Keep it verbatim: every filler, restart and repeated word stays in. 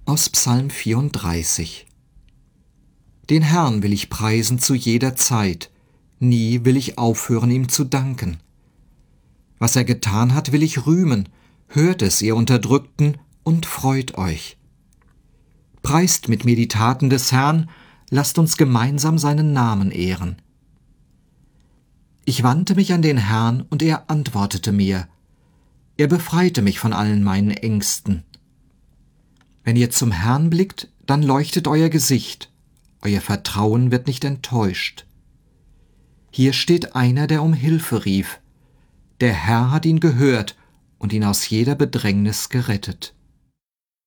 Aus Psalm vierunddreißig. Den Herrn will ich preisen zu jeder Zeit, nie will ich aufhören, ihm zu danken. Was er getan hat, will ich rühmen, hört es, ihr Unterdrückten, und freut euch. Preist mit mir die Taten des Herrn, lasst uns gemeinsam seinen Namen ehren. Ich wandte mich an den Herrn, und er antwortete mir. Er befreite mich von allen meinen Ängsten. Wenn ihr zum Herrn blickt, dann leuchtet euer Gesicht, euer Vertrauen wird nicht enttäuscht. Hier steht einer, der um Hilfe rief. Der Herr hat ihn gehört und ihn aus jeder Bedrängnis gerettet.